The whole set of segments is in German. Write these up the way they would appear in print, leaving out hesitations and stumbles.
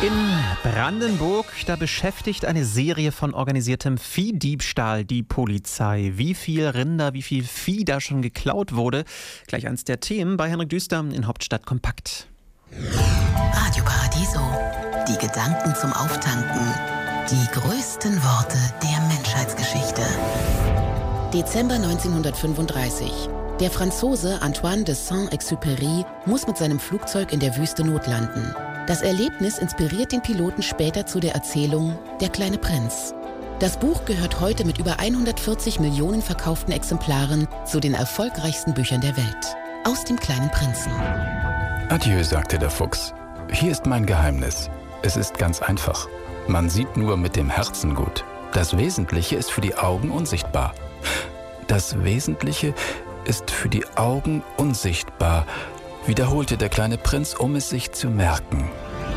In Brandenburg, da beschäftigt eine Serie von organisiertem Viehdiebstahl die Polizei. Wie viel Rinder, wie viel Vieh da schon geklaut wurde, gleich eins der Themen bei Henrik Düster in Hauptstadt kompakt. Radio Paradiso. Die Gedanken zum Auftanken. Die größten Worte der Menschheitsgeschichte. Dezember 1935. Der Franzose Antoine de Saint-Exupéry muss mit seinem Flugzeug in der Wüste notlanden. Das Erlebnis inspiriert den Piloten später zu der Erzählung Der kleine Prinz. Das Buch gehört heute mit über 140 Millionen verkauften Exemplaren zu den erfolgreichsten Büchern der Welt. Aus dem kleinen Prinzen. Adieu, sagte der Fuchs. Hier ist mein Geheimnis. Es ist ganz einfach. Man sieht nur mit dem Herzen gut. Das Wesentliche ist für die Augen unsichtbar. Das Wesentliche ist für die Augen unsichtbar, wiederholte der kleine Prinz, um es sich zu merken.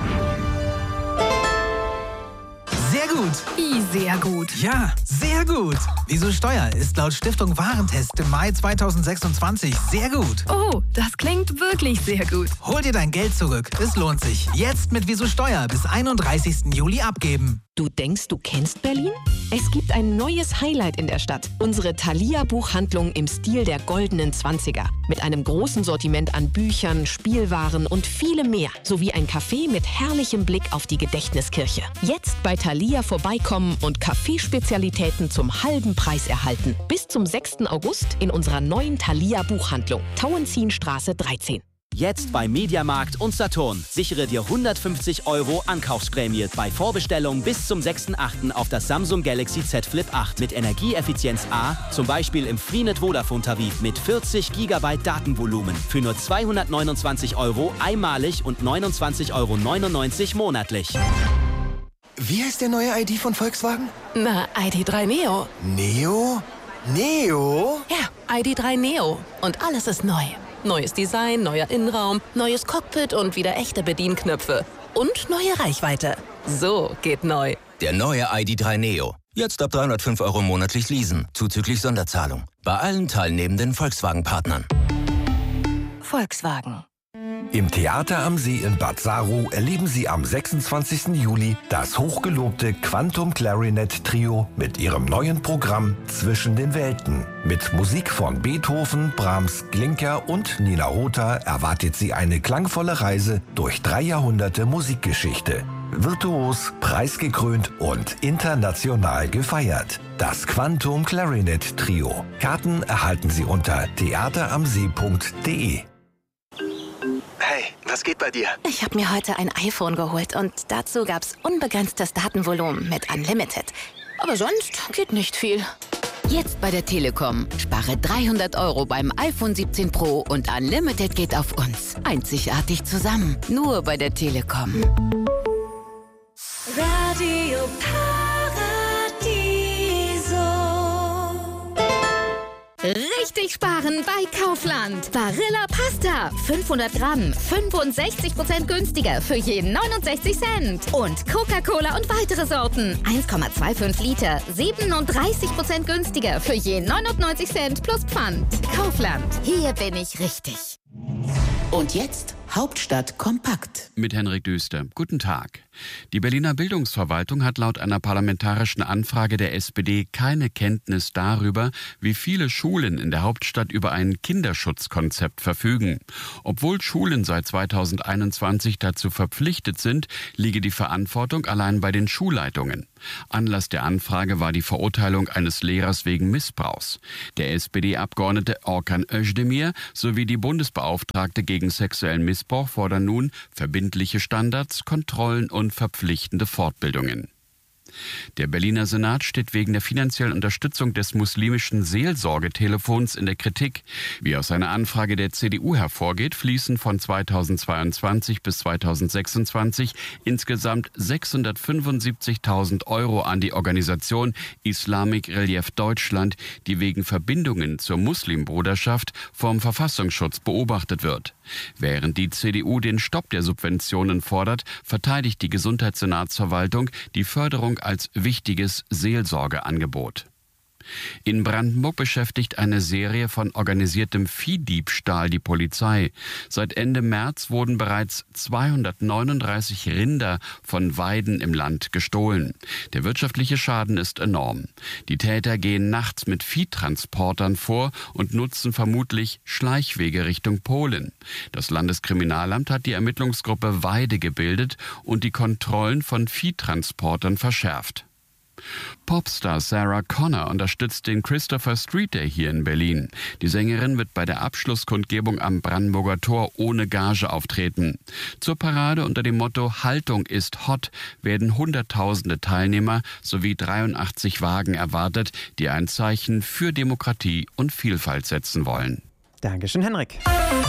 Sehr gut. Wie sehr gut? Ja, sehr gut. Wieso Steuer ist laut Stiftung Warentest im Mai 2026 sehr gut. Oh, das klingt wirklich sehr gut. Hol dir dein Geld zurück. Es lohnt sich. Jetzt mit Wieso Steuer bis 31. Juli abgeben. Du denkst, du kennst Berlin? Es gibt ein neues Highlight in der Stadt. Unsere Thalia-Buchhandlung im Stil der goldenen 20er. Mit einem großen Sortiment an Büchern, Spielwaren und vielem mehr. Sowie ein Café mit herrlichem Blick auf die Gedächtniskirche. Jetzt bei Thalia vorbeikommen und Kaffeespezialitäten zum halben Preis erhalten. Bis zum 6. August in unserer neuen Thalia-Buchhandlung. Tauentzienstraße 13. Jetzt bei Mediamarkt und Saturn. Sichere dir 150 € Ankaufsprämie bei Vorbestellung bis zum 6.8. auf das Samsung Galaxy Z Flip 8 mit Energieeffizienz A, zum Beispiel im Freenet Vodafone Tarif mit 40 GB Datenvolumen für nur 229 € einmalig und 29,99 € monatlich. Wie heißt der neue ID von Volkswagen? Na, ID.3 Neo. Neo? Neo? Ja, ID.3 Neo. Und alles ist neu. Neues Design, neuer Innenraum, neues Cockpit und wieder echte Bedienknöpfe. Und neue Reichweite. So geht neu. Der neue ID.3 Neo. Jetzt ab 305 € monatlich leasen, zuzüglich Sonderzahlung. Bei allen teilnehmenden Volkswagen-Partnern. Volkswagen. Im Theater am See in Bad Saro erleben Sie am 26. Juli das hochgelobte Quantum Clarinet Trio mit ihrem neuen Programm Zwischen den Welten. Mit Musik von Beethoven, Brahms, Glinka und Nina Rota erwartet Sie eine klangvolle Reise durch 3 Jahrhunderte Musikgeschichte. Virtuos, preisgekrönt und international gefeiert. Das Quantum Clarinet Trio. Karten erhalten Sie unter theateramsee.de. Hey, was geht bei dir? Ich habe mir heute ein iPhone geholt und dazu gab's unbegrenztes Datenvolumen mit Unlimited. Aber sonst geht nicht viel. Jetzt bei der Telekom. Spare 300 € beim iPhone 17 Pro und Unlimited geht auf uns. Einzigartig zusammen. Nur bei der Telekom. Radio Paradiso. Richtig sparen bei Kaufland. Barilla Pasta. 500 Gramm. 65% günstiger für je 69 Cent. Und Coca-Cola und weitere Sorten. 1,25 Liter. 37% günstiger für je 99 Cent plus Pfand. Kaufland. Hier bin ich richtig. Und jetzt Hauptstadt kompakt. Mit Henrik Düster. Guten Tag. Die Berliner Bildungsverwaltung hat laut einer parlamentarischen Anfrage der SPD keine Kenntnis darüber, wie viele Schulen in der Hauptstadt über ein Kinderschutzkonzept verfügen. Obwohl Schulen seit 2021 dazu verpflichtet sind, liege die Verantwortung allein bei den Schulleitungen. Anlass der Anfrage war die Verurteilung eines Lehrers wegen Missbrauchs. Der SPD-Abgeordnete Orkan Özdemir sowie die Bundesbeauftragte gegen sexuellen Missbrauch fordern nun verbindliche Standards, Kontrollen und verpflichtende Fortbildungen. Der Berliner Senat steht wegen der finanziellen Unterstützung des muslimischen Seelsorgetelefons in der Kritik. Wie aus einer Anfrage der CDU hervorgeht, fließen von 2022 bis 2026 insgesamt 675.000 € an die Organisation Islamic Relief Deutschland, die wegen Verbindungen zur Muslimbruderschaft vom Verfassungsschutz beobachtet wird. Während die CDU den Stopp der Subventionen fordert, verteidigt die Gesundheitssenatsverwaltung die Förderung als wichtiges Seelsorgeangebot. In Brandenburg beschäftigt eine Serie von organisiertem Viehdiebstahl die Polizei. Seit Ende März wurden bereits 239 Rinder von Weiden im Land gestohlen. Der wirtschaftliche Schaden ist enorm. Die Täter gehen nachts mit Viehtransportern vor und nutzen vermutlich Schleichwege Richtung Polen. Das Landeskriminalamt hat die Ermittlungsgruppe Weide gebildet und die Kontrollen von Viehtransportern verschärft. Popstar Sarah Connor unterstützt den Christopher Street Day hier in Berlin. Die Sängerin wird bei der Abschlusskundgebung am Brandenburger Tor ohne Gage auftreten. Zur Parade unter dem Motto Haltung ist hot werden Hunderttausende Teilnehmer sowie 83 Wagen erwartet, die ein Zeichen für Demokratie und Vielfalt setzen wollen. Dankeschön, Henrik.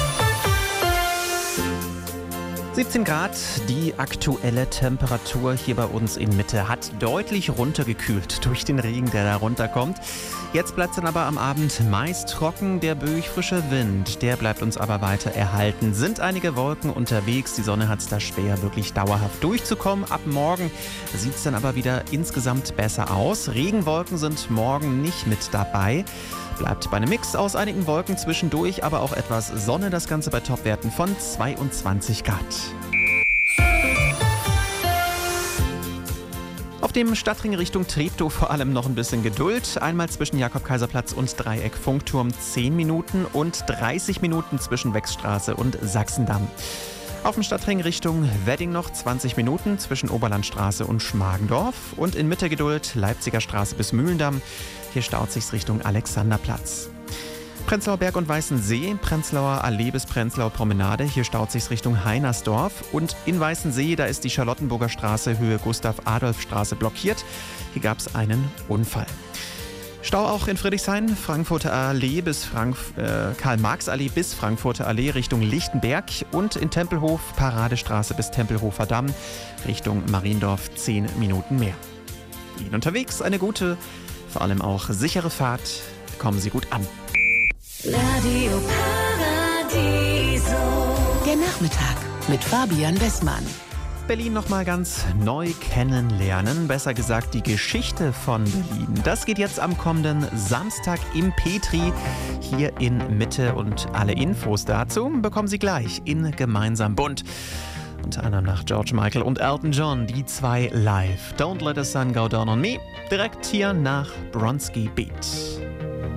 17 Grad, die aktuelle Temperatur hier bei uns in Mitte hat deutlich runtergekühlt durch den Regen, der da runterkommt. Jetzt bleibt es dann aber am Abend meist trocken, der böig frische Wind, der bleibt uns aber weiter erhalten. Sind einige Wolken unterwegs, die Sonne hat es da schwer, wirklich dauerhaft durchzukommen. Ab morgen sieht es dann aber wieder insgesamt besser aus. Regenwolken sind morgen nicht mit dabei. Bleibt bei einem Mix aus einigen Wolken zwischendurch, aber auch etwas Sonne, das Ganze bei Topwerten von 22 Grad. Auf dem Stadtring Richtung Treptow vor allem noch ein bisschen Geduld. Einmal zwischen Jakob-Kaiser-Platz und Dreieck Funkturm 10 Minuten und 30 Minuten zwischen Wechstraße und Sachsendamm. Auf dem Stadtring Richtung Wedding noch 20 Minuten zwischen Oberlandstraße und Schmargendorf. Und in Mitte Geduld Leipziger Straße bis Mühlendamm. Hier staut sich's Richtung Alexanderplatz. Prenzlauer Berg und Weißensee, Prenzlauer Allee bis Prenzlauer Promenade. Hier staut sich's Richtung Heinersdorf. Und in Weißensee, da ist die Charlottenburger Straße Höhe Gustav-Adolf-Straße blockiert. Hier gab's einen Unfall. Stau auch in Friedrichshain, Frankfurter Allee bis Karl-Marx-Allee bis Frankfurter Allee Richtung Lichtenberg und in Tempelhof Paradestraße bis Tempelhofer Damm Richtung Mariendorf 10 Minuten mehr. Ihnen unterwegs eine gute, vor allem auch sichere Fahrt. Kommen Sie gut an. Radio Paradiso. Der Nachmittag mit Fabian Bessmann. Berlin nochmal ganz neu kennenlernen, besser gesagt die Geschichte von Berlin. Das geht jetzt am kommenden Samstag im Petri hier in Mitte und alle Infos dazu bekommen Sie gleich in Gemeinsam bunt. Unter anderem nach George Michael und Elton John, die zwei live. Don't Let the Sun Go Down on Me, direkt hier nach Bronski Beat.